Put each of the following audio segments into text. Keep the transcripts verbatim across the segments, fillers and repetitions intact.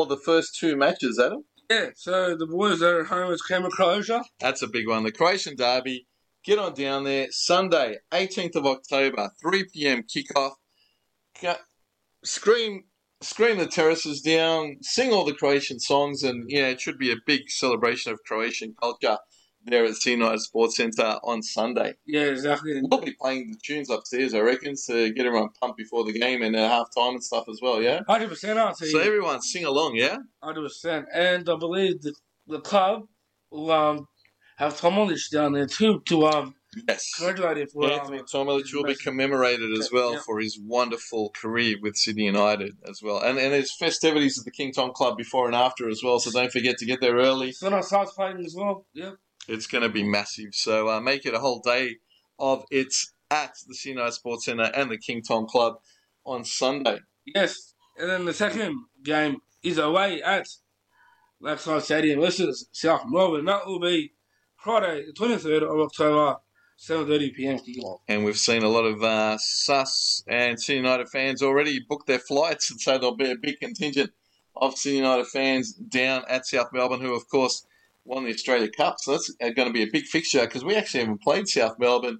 the first two matches, Adam? Yeah, so the boys are at home with Canberra, Croatia. That's a big one. The Croatian derby. Get on down there. Sunday, eighteenth of October, three p.m. kickoff. Scream, scream the terraces down. Sing all the Croatian songs, and yeah, it should be a big celebration of Croatian culture there at City United Sports Centre on Sunday. Yeah, exactly. We'll be playing the tunes upstairs, I reckon, to get everyone pumped before the game and at half time and stuff as well, yeah? one hundred percent, I'll tell you. So everyone sing along, yeah? one hundred percent. And I believe the, the club will um, have Tomolic down there too to um, yes. congratulate him for Anthony um, Tomolic will be commemorated as well yeah. for his wonderful career with Sydney United as well. And and there's festivities at the King Tom Club before and after as well, so don't forget to get there early. So now starts playing as well, yeah. It's going to be massive. So uh, make it a whole day of it at the City United Sports Centre and the King Tom Club on Sunday. Yes. And then the second game is away at Lakeside Stadium versus South Melbourne. That will be Friday, the twenty-third of October, seven thirty p.m. kickoff. And we've seen a lot of uh, S U S and City United fans already book their flights, and so there'll be a big contingent of City United fans down at South Melbourne, who, of course, won the Australia Cup, so that's going to be a big fixture because we actually haven't played South Melbourne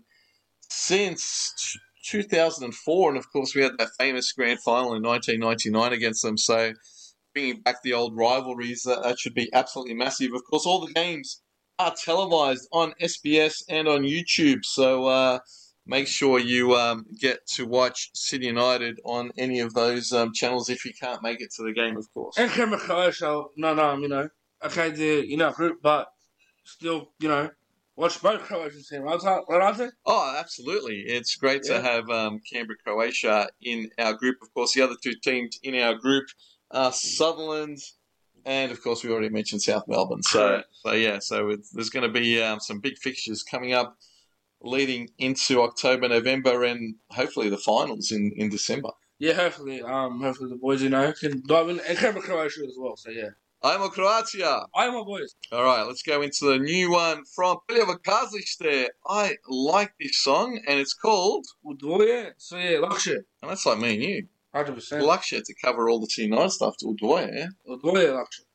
since two thousand four, and of course we had that famous grand final in nineteen ninety-nine against them, so bringing back the old rivalries, that, that should be absolutely massive. Of course, all the games are televised on S B S and on YouTube, so uh, make sure you um, get to watch City United on any of those um, channels if you can't make it to the game, of course. And Canberra Croatia, no, no, you know, okay, they're in our group, but still, you know, watch both Croatian teams, right, aren't they? Oh, absolutely. It's great yeah. to have um, Canberra Croatia in our group. Of course, the other two teams in our group are Sutherland, and of course, we already mentioned South Melbourne. So, so yeah, so it's, there's going to be um, some big fixtures coming up leading into October, November, and hopefully the finals in, in December. Yeah, hopefully, um, hopefully the boys, you know, can dive in, and Canberra Croatia as well, so yeah. Ajmo Croatia. Ajmo, boys. All right, let's go into the new one from Peljeva Kazlište. I like this song, and it's called Udvoje, so yeah, Lakše. And that's like me and you. one hundred percent. Lakše to cover all the City United stuff to Udvoje, yeah? Udvoje, Lakše.